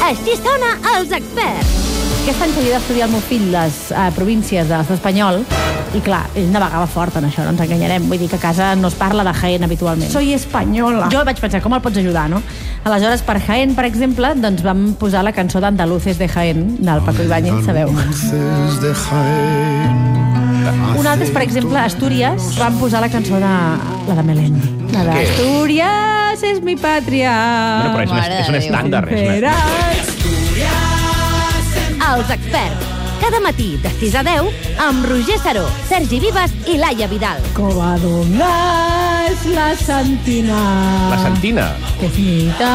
Així sona Els Experts. Aquest any s'havia d'estudiar el meu fill les províncies de l'estat espanyol i clar, ell navegava fort en això, no ens enganyarem. Vull dir que a casa no es parla de Jaén habitualment. Soy espanyola. Jo vaig pensar, com el pots ajudar, no? Aleshores, per Jaén, per exemple, doncs vam posar la cançó d'Andaluces de Jaén, del Paco Ibáñez, sabeu? Un altre és, per exemple, Astúries, van posar la cançó de la de Melendi. La de Astúries és mi pàtria. Bueno, però és un estàndard. Els Experts. Cada matí, de 6 a 10, amb Roger Saró, Sergi Vives i Laia Vidal. Covadonga és la Santina. La Santina? Que finita.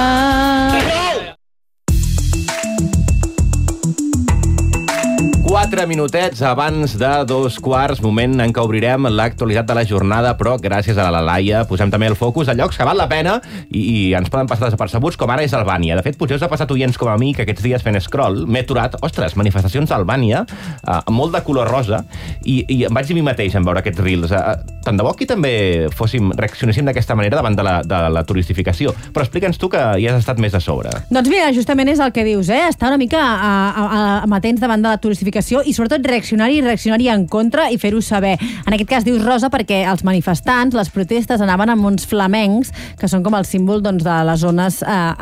4 minutets abans de 2:15, moment en què obrirem l'actualitat de la jornada, però gràcies a la Laia posem també el focus a llocs que val la pena i ens poden passar desapercebuts, com ara és Albània. De fet, potser us ha passat oients com a mi que aquests dies fent scroll m'he aturat, ostres, manifestacions a Albània, molt de color rosa, i em vaig dir a mi mateix en veure aquests reels. Tant de bo aquí també reaccionéssim d'aquesta manera davant de la turistificació. Però explica'ns tu que hi has estat més a sobre. Doncs mira, justament és el que dius, estar una mica amatents davant de la turistificació i sobretot reaccionar-hi en contra i fer-ho saber. En aquest cas dius rosa perquè els manifestants, les protestes, anaven amb uns flamencs que són com el símbol de les zones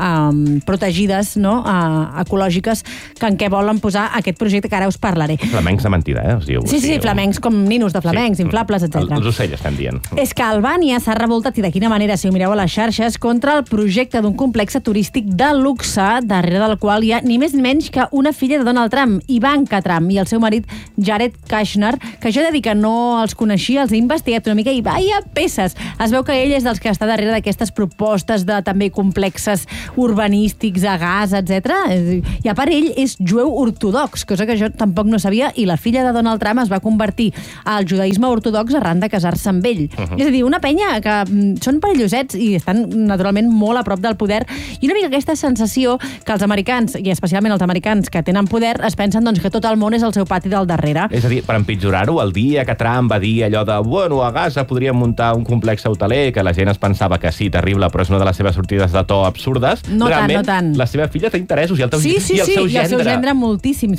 protegides, ecològiques, en què volen posar aquest projecte que ara us parlaré. Flamencs de mentida, es diu. Sí, flamencs com ninos de flamencs, inflables, etc. Els ocells estem dient. És que Albània s'ha revoltat, i de quina manera, si ho mireu a les xarxes, contra el projecte d'un complex turístic de luxe, darrere del qual hi ha ni més ni menys que una filla de Donald Trump, Ivanka Trump, i el seu marit Jared Kushner, que jo he de dir que no els coneixia, els he investigat una mica i vaia peces. Es veu que ell és dels que està darrere d'aquestes propostes de també complexes urbanístics a gas, etc. I a part ell és jueu ortodox, cosa que jo tampoc no sabia, i la filla de Donald Trump es va convertir al judaïsme ortodox arran de casar-se amb ell. És a dir, una penya que són perillosets i estan naturalment molt a prop del poder, i una mica aquesta sensació que els americans, i especialment els americans que tenen poder, es pensen doncs, que tot el món és el seu pati del darrere. És a dir, per empitjorar-ho, el dia que Trump va dir allò de bueno, a Gaza podríem muntar un complex hoteler, que la gent es pensava que sí, terrible, però és una de les seves sortides de to absurdes. No tant. La seva filla té interessos i el seu gendre. I el seu gendre moltíssims.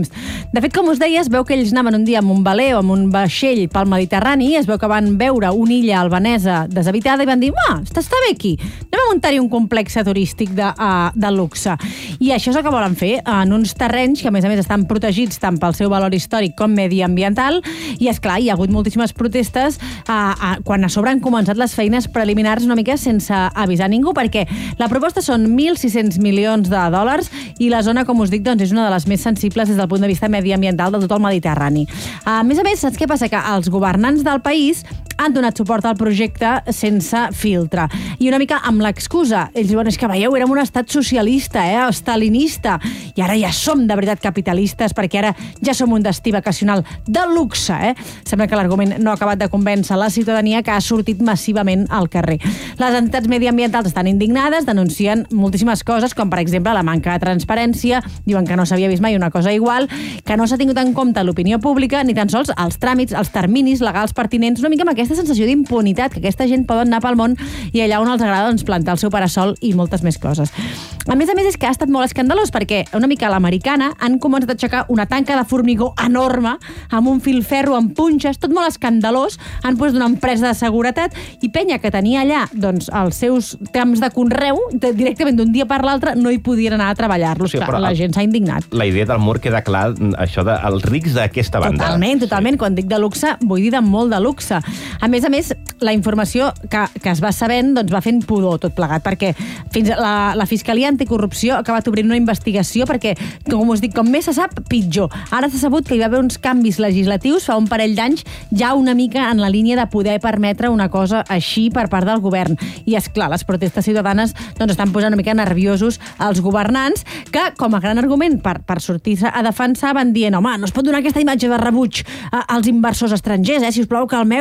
De fet, com us deia, es veu que ells anaven un dia amb un veler o amb un vaixell pel Mediterrani, es veu que van veure una illa albanesa deshabitada i van dir, està bé aquí, anem a muntar-hi un complex turístic de luxe. I això és el que volen fer en uns terrenys que, a més estan protegits tant pel seu valor històric com mediambiental, i és clar, hi ha hagut moltíssimes protestes quan a sobre han començat les feines preliminars una mica sense avisar ningú, perquè la proposta són 1.600 milions de dòlars i la zona, com us dic, doncs, és una de les més sensibles des del punt de vista mediambiental de tot el Mediterrani. A més, saps què passa? Que els governants del país han donat suport al projecte sense filtre. I una mica amb l'excusa. Ells diuen, és que veieu, érem un estat socialista, stalinista, i ara ja som de veritat capitalistes perquè ara ja som un destí vacacional de luxe, Sembla que l'argument no ha acabat de convèncer la ciutadania, que ha sortit massivament al carrer. Les entitats mediambientals estan indignades, denuncien moltíssimes coses, com per exemple la manca de transparència, diuen que no s'havia vist mai una cosa igual, que no s'ha tingut en compte l'opinió pública, ni tan sols els tràmits, els terminis legals pertinents, una mica amb aquesta sensació d'impunitat, que aquesta gent poden anar pel món i allà on els agrada plantar el seu parasol i moltes més coses. A més, és que ha estat molt escandalós perquè una mica a l'americana han començat a aixecar una tanca de formigó enorme amb un filferro amb punxes, tot molt escandalós, han posat una empresa de seguretat i penya que tenia allà doncs, els seus camps de conreu, directament d'un dia per l'altre no hi podien anar a treballar-los. Sí, la gent s'ha indignat. La idea del mur queda clar, això dels rics d'aquesta banda. Totalment. Quan dic de luxe, vull dir de molt de luxe. A més, la informació que es va sabent doncs, va fent pudor tot plegat, perquè fins la Fiscalia Anticorrupció ha acabat obrint una investigació perquè, com us dic, com més se sap, pitjor. Ara s'ha sabut que hi va haver uns canvis legislatius fa un parell d'anys ja una mica en la línia de poder permetre una cosa així per part del govern. I és clar, les protestes ciutadanes doncs, estan posant una mica nerviosos els governants que, com a gran argument per sortir-se a defensar, van dient, home, no es pot donar aquesta imatge de rebuig als inversors estrangers, si us plau, calmeu-vos,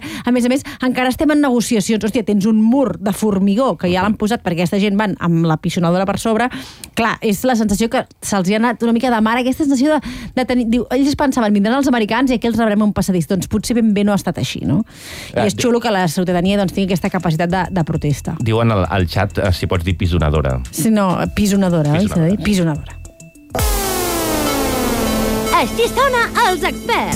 a més, encara estem en negociacions. Hòstia, tens un mur de formigó que ja l'han posat perquè aquesta gent van amb la pisonadora per sobre. Clar, és la sensació que se'ls ha anat una mica de mar, aquesta sensació de tenir... Diu, ells pensaven, vindran els americans i aquí els rebrem un passadís. Doncs potser ben bé no ha estat així, no? I és xulo que la ciutadania doncs, tingui aquesta capacitat de protesta. Diuen al xat si pots dir pisonadora. Sí, no, pisonadora, oi? S'ha de dir pisonadora. Així sona Els Experts.